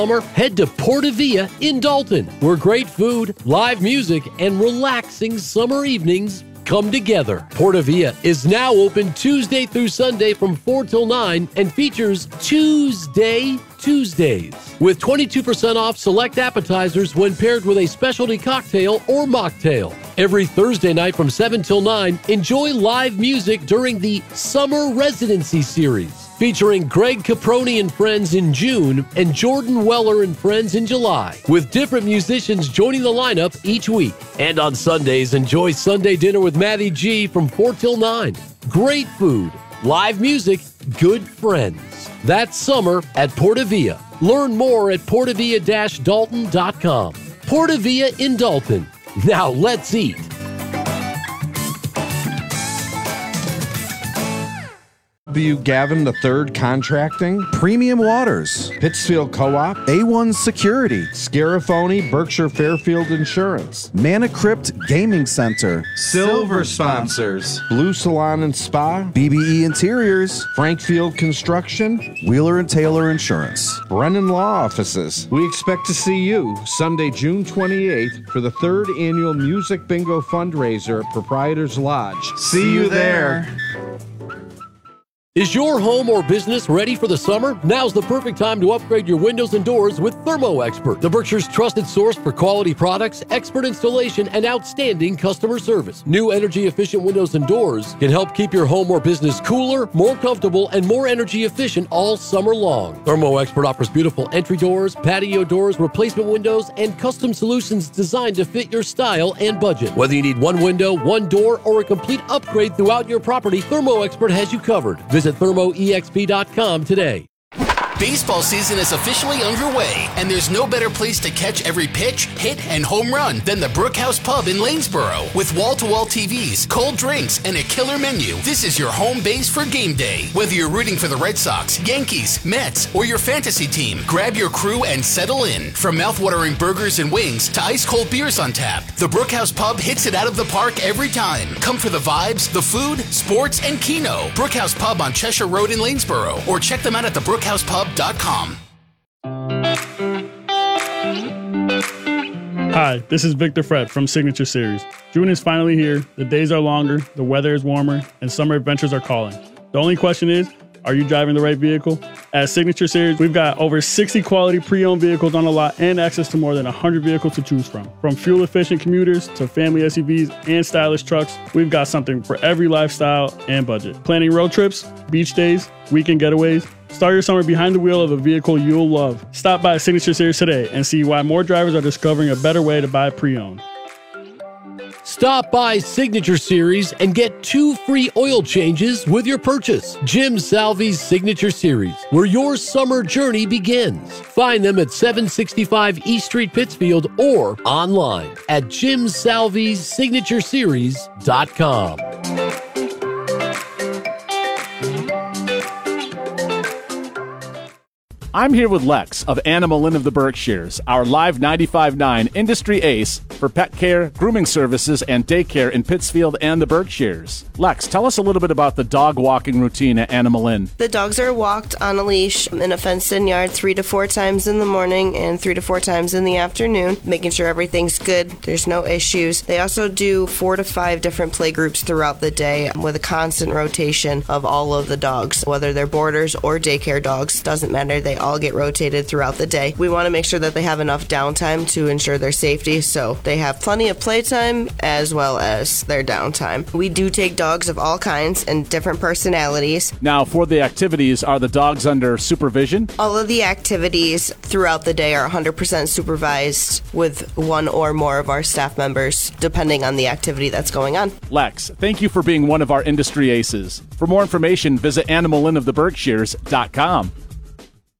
Summer, head to Portavia in Dalton, where great food, live music, and relaxing summer evenings come together. Portavia is now open Tuesday through Sunday from 4 till 9 and features Tuesdays with 22% off select appetizers when paired with a specialty cocktail or mocktail. Every Thursday night from 7 till 9, enjoy live music during the Summer Residency Series, featuring Greg Caproni and Friends in June and Jordan Weller and Friends in July, with different musicians joining the lineup each week. And on Sundays, enjoy Sunday Dinner with Matty G from 4 till 9. Great food, live music, good friends. That's summer at Portavia. Learn more at portavia-dalton.com. Portavia in Dalton. Now let's eat. W. Gavin III Contracting, Premium Waters, Pittsfield Co-op, A1 Security, Scarafoni, Berkshire Fairfield Insurance, Mana Crypt Gaming Center, Silver Sponsors, Blue Salon and Spa, BBE Interiors, Frankfield Construction, Wheeler and Taylor Insurance, Brennan Law Offices. We expect to see you Sunday, June 28th for the 3rd annual Music Bingo fundraiser at Proprietors Lodge. See you there. Is your home or business ready for the summer? Now's the perfect time to upgrade your windows and doors with Thermo Expert, the Berkshire's trusted source for quality products, expert installation, and outstanding customer service. New energy-efficient windows and doors can help keep your home or business cooler, more comfortable, and more energy efficient all summer long. Thermo Expert offers beautiful entry doors, patio doors, replacement windows, and custom solutions designed to fit your style and budget. Whether you need one window, one door, or a complete upgrade throughout your property, Thermo Expert has you covered. Visit thermoexp.com today. Baseball season is officially underway, and there's no better place to catch every pitch, hit, and home run than the Brookhouse Pub in Lanesboro. With wall-to-wall TVs, cold drinks, and a killer menu, this is your home base for game day. Whether you're rooting for the Red Sox, Yankees, Mets, or your fantasy team, grab your crew and settle in. From mouth-watering burgers and wings to ice-cold beers on tap, the Brookhouse Pub hits it out of the park every time. Come for the vibes, the food, sports, and Keno. Brookhouse Pub on Cheshire Road in Lanesboro, or check them out at thebrookhousepub.com. Hi, this is Victor Fred from Signature Series. June is finally here, the days are longer, the weather is warmer, and summer adventures are calling. The only question is, are you driving the right vehicle? At Signature Series, we've got over 60 quality pre-owned vehicles on the lot and access to more than 100 vehicles to choose from. From fuel-efficient commuters to family SUVs and stylish trucks, we've got something for every lifestyle and budget. Planning road trips, beach days, weekend getaways. Start your summer behind the wheel of a vehicle you'll love. Stop by Signature Series today and see why more drivers are discovering a better way to buy pre-owned. Stop by Signature Series and get 2 free oil changes with your purchase. Jim Salvi's Signature Series, where your summer journey begins. Find them at 765 East Street, Pittsfield, or online at jimsalvissignatureseries.com. I'm here with Lex of Animal Inn of the Berkshires, our live 95.9 industry ace for pet care, grooming services, and daycare in Pittsfield and the Berkshires. Lex, tell us a little bit about the dog walking routine at Animal Inn. The dogs are walked on a leash in a fenced-in yard 3 to 4 times in the morning and 3 to 4 times in the afternoon, making sure everything's good, there's no issues. They also do 4 to 5 different play groups throughout the day with a constant rotation of all of the dogs, whether they're boarders or daycare dogs, doesn't matter. They all get rotated throughout the day. We want to make sure that they have enough downtime to ensure their safety, so they have plenty of playtime as well as their downtime. We do take dogs of all kinds and different personalities. Now, for the activities, are the dogs under supervision? All of the activities throughout the day are 100% supervised with one or more of our staff members, depending on the activity that's going on. Lex, thank you for being one of our industry aces. For more information, visit animalinoftheberkshires.com.